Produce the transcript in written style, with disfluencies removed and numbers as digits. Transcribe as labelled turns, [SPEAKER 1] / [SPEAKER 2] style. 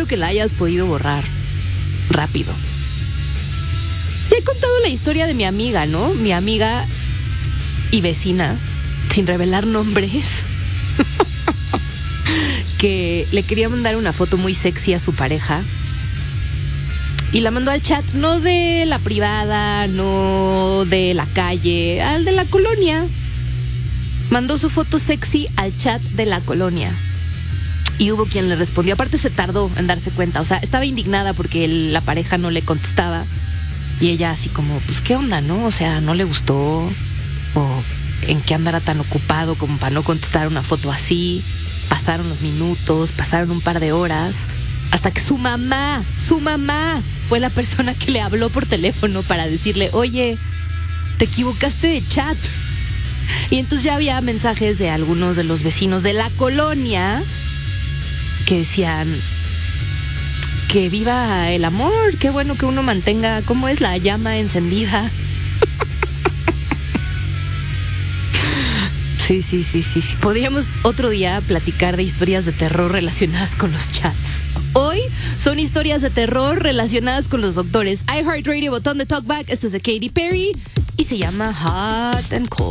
[SPEAKER 1] que la hayas podido borrar rápido. Te he contado la historia de mi amiga, ¿no? Mi amiga y vecina, sin revelar nombres, que le quería mandar una foto muy sexy a su pareja y la mandó al chat, no de la privada, no de la calle, al de la colonia. Mandó su foto sexy al chat de la colonia y hubo quien le respondió. Aparte se tardó en darse cuenta, o sea, estaba indignada porque la pareja no le contestaba y ella así como, pues qué onda, ¿no? O sea, no le gustó o en qué andara tan ocupado como para no contestar una foto así. Pasaron los minutos, pasaron un par de horas, hasta que su mamá fue la persona que le habló por teléfono para decirle, oye, te equivocaste de chat. Y entonces ya había mensajes de algunos de los vecinos de la colonia que decían que viva el amor, qué bueno que uno mantenga, ¿cómo es? La llama encendida. Sí. Podríamos otro día platicar de historias de terror relacionadas con los chats. Hoy son historias de terror relacionadas con los doctores. iHeartRadio, botón de talkback. Esto es de Katy Perry y se llama Hot and Cold.